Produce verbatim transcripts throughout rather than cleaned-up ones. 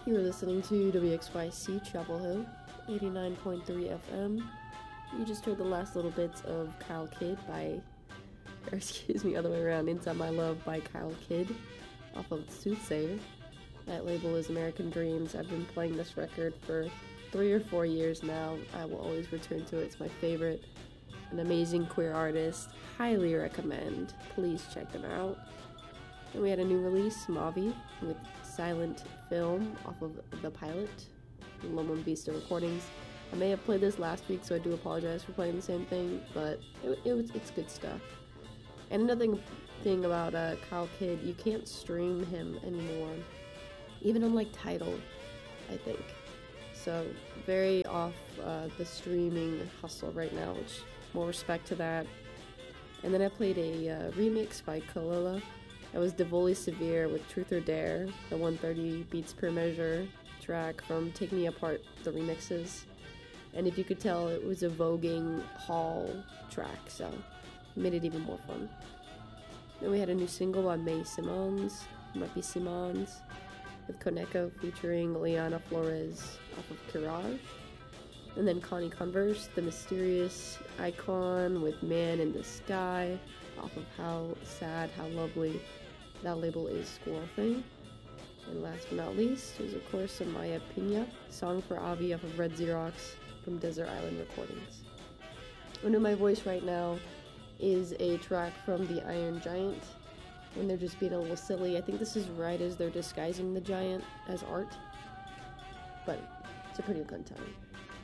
You're listening to W X Y C Chapel Hill, eighty-nine point three F M. You just heard the last little bits of Kyle Kidd by, or excuse me, other way around, Inside My Love by Kyle Kidd off of Soothsayer. That label is American Dreams. I've been playing this record for three or four years now. I will always return to it. It's my favorite. An amazing queer artist. Highly recommend. Please check them out. And we had a new release, Mavi, with Silent Film off of The Pilot, Loma Vista Recordings. I may have played this last week, so I do apologize for playing the same thing, but it, it was, it's good stuff. And another thing about uh, Kyle Kidd, you can't stream him anymore, even on like Tidal, I think. So very off uh, the streaming hustle right now, which more respect to that. And then I played a uh, remix by Kalila. That was Devoli Severe with Truth or Dare, the one thirty beats per measure track from Take Me Apart, the remixes. And if you could tell, it was a voguing hall track, so it made it even more fun. Then we had a new single by May Simons, might be Simons, with Koneko featuring Liana Flores off of Courage. And then Connie Converse, the mysterious icon with Man in the Sky, off of How Sad, How Lovely. That label is Squirrel Thing. And last but not least is of course Amaya Pina, Song for Avi off of Red Xerox from Desert Island Recordings. Under my voice right now is a track from the Iron Giant, when they're just being a little silly. I think this is right as they're disguising the giant as art, but it's a pretty good time.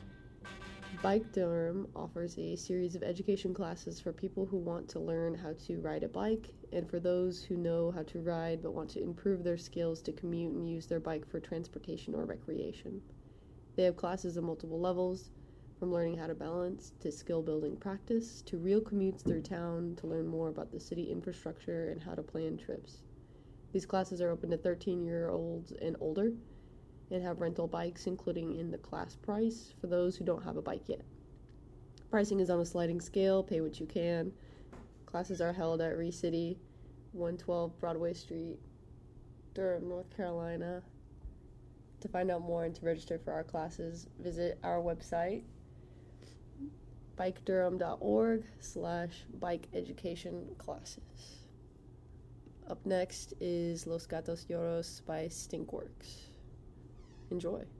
Bike Durham offers a series of education classes for people who want to learn how to ride a bike, and for those who know how to ride but want to improve their skills to commute and use their bike for transportation or recreation. They have classes at multiple levels, from learning how to balance to skill building practice to real commutes through town to learn more about the city infrastructure and how to plan trips. These classes are open to thirteen-year-olds and older, and have rental bikes including in the class price for those who don't have a bike yet. Pricing is on a sliding scale, pay what you can. Classes are held at ReCity, one twelve Broadway Street, Durham, North Carolina. To find out more and to register for our classes, visit our website, bike durham dot org slash bike education classes. Up next is Los Gatos Lloros by Stinkworks. Enjoy.